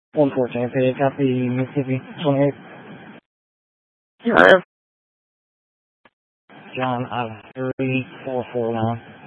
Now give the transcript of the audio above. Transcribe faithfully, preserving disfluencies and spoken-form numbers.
one four Tampa, copy Mississippi twenty-eight. John, John, I have three four four nine.